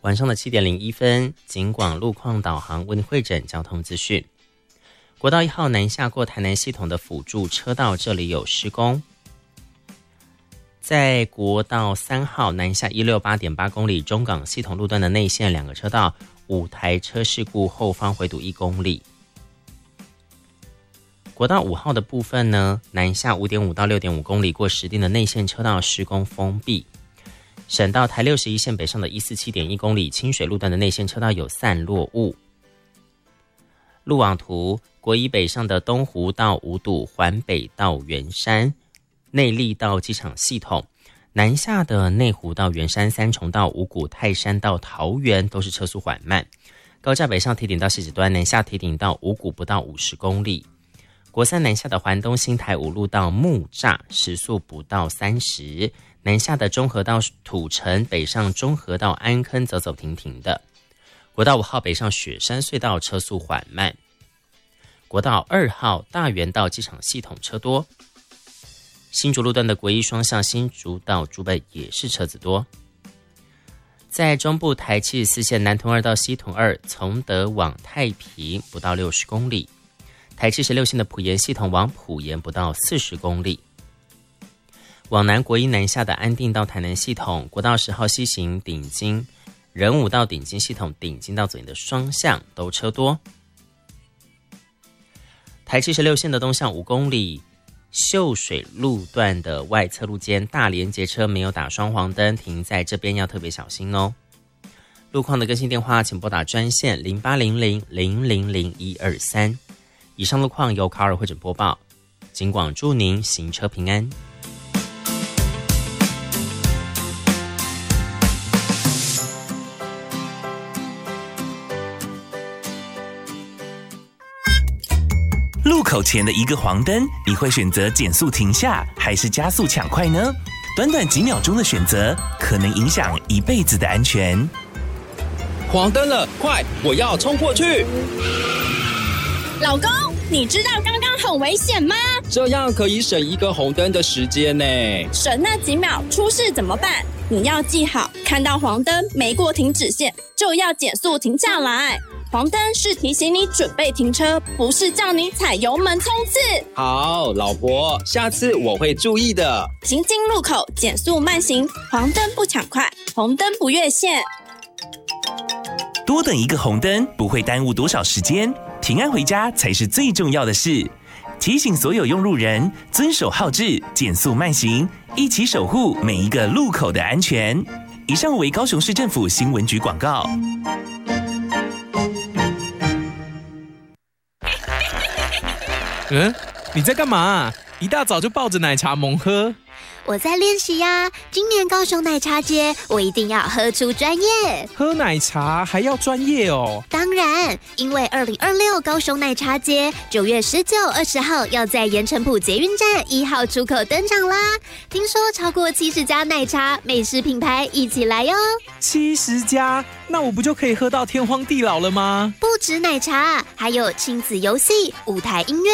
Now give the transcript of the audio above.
晚上的7点01分，警广路况导航为您汇整交通资讯。国道1号南下过台南系统的辅助车道，这里有施工。在国道3号南下168.8公里中港系统路段的内线2个车道，5台车事故，后方回堵1公里。国道5号的部分呢，南下5.5到6.5公里过石碇的内线车道施工封闭。省道台61线北上的147.1公里清水路段的内线车道有散落物。路网图，国一北上的东湖到五堵，环北到圆山，内壢到机场系统，南下的内湖到圆山、三重到五股、泰山到桃园都是车速缓慢。高架北上堤顶到汐止端，南下堤顶到五股不到50公里。国三南下的环东新台五路到木栅，时速不到30。南下的中和到土城，北上中和到安坑走走停停的。国道5号北上雪山隧道车速缓慢。国道2号大园到机场系统车多。新竹路段的国一双向新竹到竹北也是车子多。在中部台74线南屯2到西屯2，从德往太平不到60公里。台76线的埔盐系统往埔盐不到40公里。往南国一南下的安定到台南系统，国道10号西行顶金、仁武到顶金系统，顶金到左营的双向都车多。台76线的东向5公里，秀水路段的外侧路肩大连捷车没有打双黄灯，停在这边要特别小心哦。路况的更新电话请拨打专线0800000123。以上路况由卡尔汇整播报，警广祝您行车平安。 路口前的一个黄灯，你会选择减速停下，还是加速抢快呢？短短几秒钟的选择，可能影响一辈子的安全。 黄灯了，快，我要冲过去！ 老公，你知道刚刚很危险吗？ 这样可以省一个红灯的时间呢。 省那几秒，出事怎么办？你要记好，看到黄灯没过停止线，就要减速停下来。黄灯是提醒你准备停车，不是叫你踩油门冲刺。 好，老婆，下次我会注意的。 行经路口减速慢行，黄灯不抢快，红灯不越线。 多等一个红灯不会耽误多少时间，平安回家才是最重要的事。提醒所有用路人遵守号志，减速慢行，一起守护每一个路口的安全。以上为高雄市政府新闻局广告。 你在干嘛？一大早就抱着奶茶猛喝。 我在练习呀，今年高雄奶茶节，我一定要喝出专业。 喝奶茶还要专业哦？ 当然，因为2026高雄奶茶节9月19、20号要在盐埕埔捷运站1号出口登场啦。听说超过70家奶茶美食品牌一起来哟。 70家，那我不就可以喝到天荒地老了吗？ 不止奶茶，还有亲子游戏、舞台音乐。